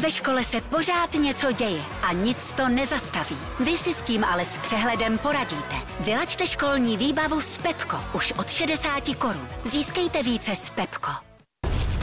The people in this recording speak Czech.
Ve škole se pořád něco děje a nic to nezastaví. Vy si s tím ale s přehledem poradíte. Vylaďte školní výbavu s Pepko už od 60 korun. Získejte více s Pepko.